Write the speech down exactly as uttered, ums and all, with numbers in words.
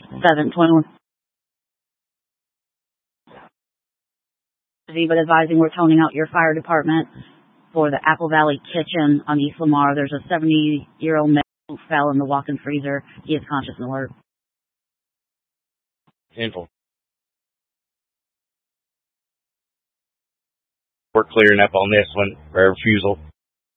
seven twenty-one. But advising we're toning out your fire department for the Apple Valley Kitchen on East Lamar. There's a seventy-year-old male who fell in the walk-in freezer. He is conscious and alert. Painful. We're clearing up on this one for refusal.